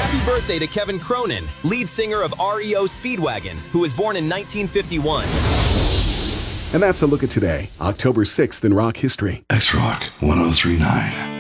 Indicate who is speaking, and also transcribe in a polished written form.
Speaker 1: Happy birthday to Kevin Cronin, lead singer of REO Speedwagon, who was born in 1951.
Speaker 2: And that's a look at today, October 6th in rock history.
Speaker 3: X-Rock 1039.